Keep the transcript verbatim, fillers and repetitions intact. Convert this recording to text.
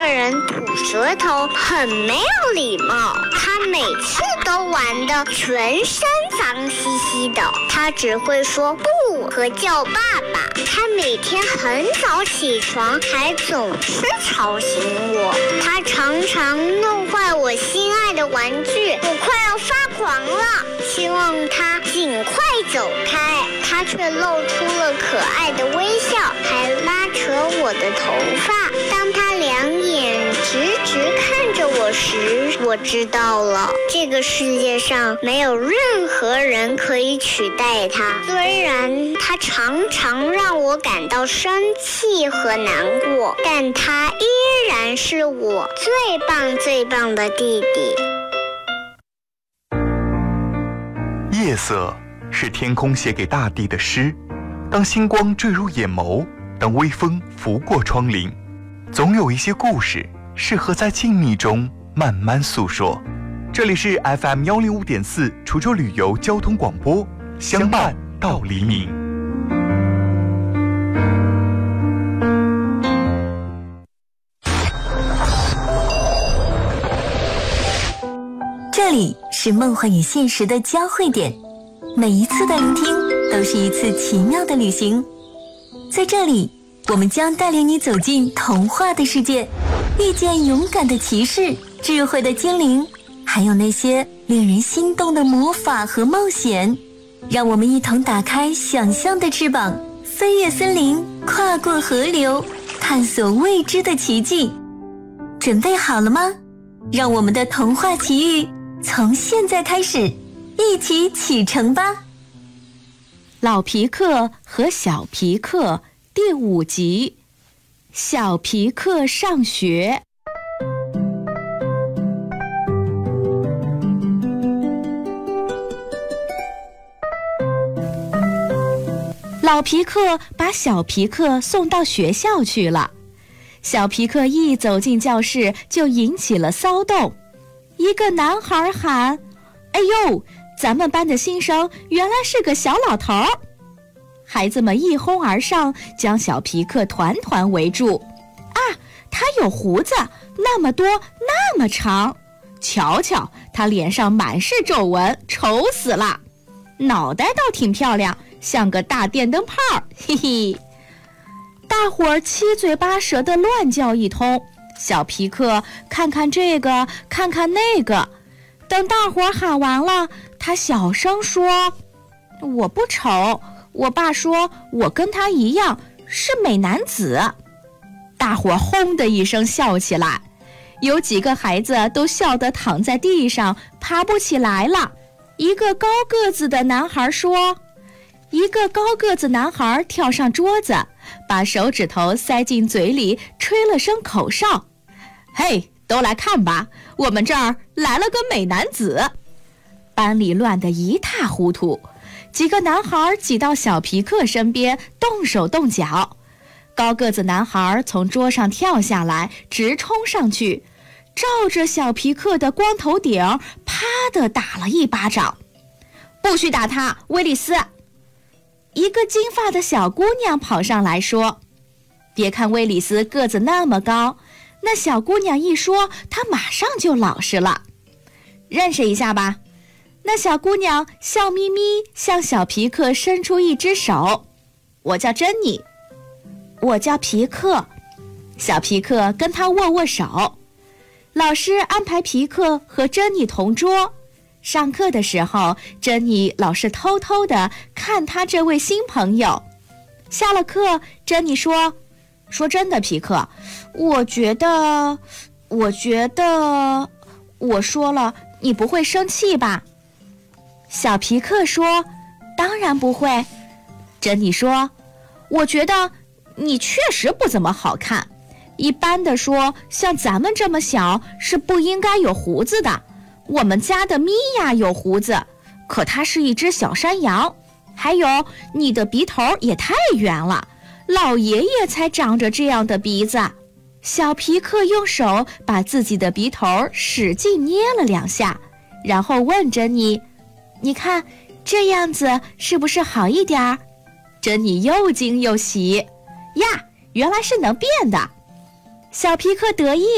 人吐舌头，很没有礼貌。他每次都玩得全身脏兮兮的，他只会说不和叫爸爸。他每天很早起床，还总是吵醒我。他常常弄坏我心爱的玩具，我快要发狂了，希望他尽快走开。他却露出了可爱的微笑，还拉扯我的头发。当他两眼直直看着我时，我知道了，这个世界上没有任何人可以取代他。虽然他常常让我感到生气和难过，但他依然是我最棒最棒的弟弟。 夜色是天空写给大地的诗，当星光坠入眼眸，当微风拂过窗棂，总有一些故事适合在静谧中慢慢诉说。这里是 F M 一零五点四滁州旅游交通广播，相伴到黎明。 这里是梦幻与现实的交汇点，每一次的聆听都是一次奇妙的旅行。在这里，我们将带领你走进童话的世界，遇见勇敢的骑士、智慧的精灵，还有那些令人心动的魔法和冒险。让我们一同打开想象的翅膀，飞越森林，跨过河流，探索未知的奇迹。准备好了吗？让我们的童话奇遇从现在开始，一起启程吧。 老皮克和小皮克第五集，小皮克上学。老皮克把小皮克送到学校去了。小皮克一走进教室就引起了骚动。一个男孩喊：哎呦，咱们班的新生原来是个小老头！孩子们一哄而上，将小皮克团团围住。啊，他有胡子，那么多，那么长。瞧瞧，他脸上满是皱纹，丑死了。脑袋倒挺漂亮，像个大电灯泡，嘿嘿。大伙儿七嘴八舌地乱叫一通，小皮克看看这个，看看那个。等大伙儿喊完了，他小声说：我不丑，我爸说我跟他一样是美男子。大伙儿轰的一声笑起来，有几个孩子都笑得躺在地上爬不起来了。一个高个子的男孩说，一个高个子男孩跳上桌子，把手指头塞进嘴里，吹了声口哨。嘿，都来看吧，我们这儿来了个美男子。班里乱得一塌糊涂，几个男孩挤到小皮克身边，动手动脚。高个子男孩从桌上跳下来，直冲上去，照着小皮克的光头顶啪地打了一巴掌。不许打他，威利斯！一个金发的小姑娘跑上来说，别看威利斯个子那么高，那小姑娘一说，她马上就老实了。认识一下吧。那小姑娘笑眯眯向小皮克伸出一只手。我叫珍妮。我叫皮克。小皮克跟她握握手。老师安排皮克和珍妮同桌。上课的时候，珍妮老是偷偷地看他这位新朋友。下了课，珍妮说，说真的，皮克，我觉得，我觉得，我说了，你不会生气吧？小皮克说，当然不会。珍妮说，我觉得你确实不怎么好看。一般的说，像咱们这么小是不应该有胡子的。我们家的米娅有胡子，可它是一只小山羊。还有，你的鼻头也太圆了，老爷爷才长着这样的鼻子。小皮克用手把自己的鼻头使劲捏了两下，然后问珍妮，你看这样子是不是好一点？珍妮又惊又喜，呀，原来是能变的。小皮克得意